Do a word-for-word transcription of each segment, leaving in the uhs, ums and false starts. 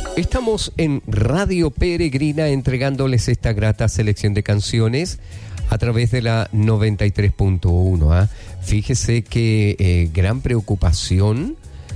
Estamos en Radio Peregrina entregándoles esta grata selección de canciones a través de la noventa y tres punto uno. ¿eh? Fíjese que eh, gran preocupación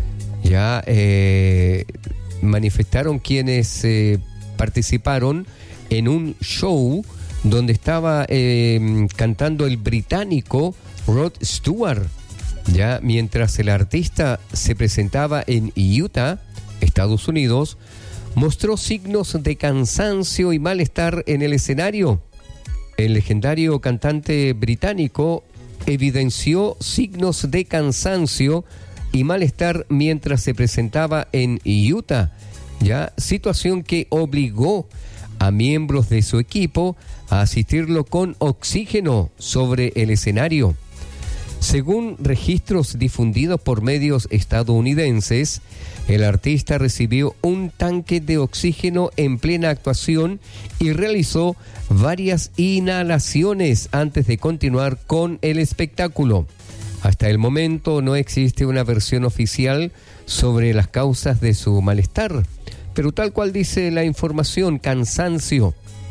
ya eh, manifestaron quienes eh, participaron en un show donde estaba eh, cantando el británico Rod Stewart, ya mientras el artista se presentaba en Utah, Estados Unidos. Mostró signos de cansancio y malestar en el escenario. El legendario cantante británico evidenció signos de cansancio y malestar mientras se presentaba en Utah, ya situación que obligó a miembros de su equipo a asistirlo con oxígeno sobre el escenario. Según registros difundidos por medios estadounidenses, el artista recibió un tanque de oxígeno en plena actuación y realizó varias inhalaciones antes de continuar con el espectáculo. Hasta el momento no existe una versión oficial sobre las causas de su malestar, pero tal cual dice la información, cansancio,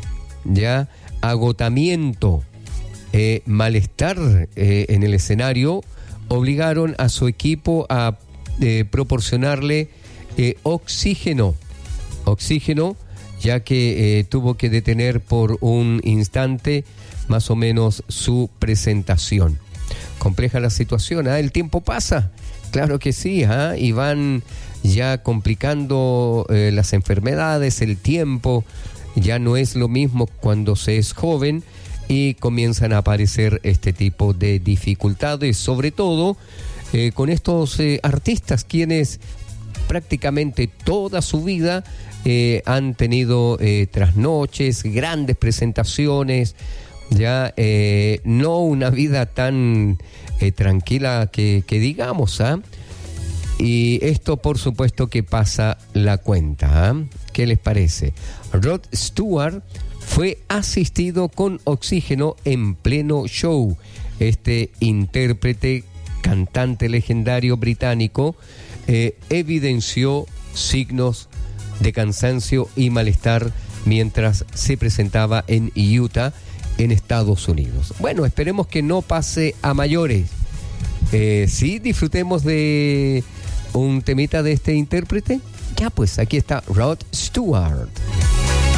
ya agotamiento, eh, malestar eh, en el escenario, obligaron a su equipo a eh, proporcionarle eh, oxígeno, oxígeno, ya que eh, tuvo que detener por un instante más o menos su presentación. Compleja la situación, ¿eh? El tiempo pasa, claro que sí, ¿eh? Y van ya complicando eh, las enfermedades, el tiempo ya no es lo mismo cuando se es joven y comienzan a aparecer este tipo de dificultades, sobre todo eh, con estos eh, artistas quienes prácticamente toda su vida eh, han tenido eh, trasnoches, grandes presentaciones, ya eh, no una vida tan eh, tranquila que, que digamos, ¿ah? ¿eh? Y esto por supuesto que pasa la cuenta, ¿eh? ¿Qué les parece? Rod Stewart fue asistido con oxígeno en pleno show. Este intérprete, cantante legendario británico, eh, evidenció signos de cansancio y malestar mientras se presentaba en Utah, en Estados Unidos. Bueno, esperemos que no pase a mayores. Eh, sí, disfrutemos de un temita de este intérprete. Ya pues, aquí está Rod Stewart.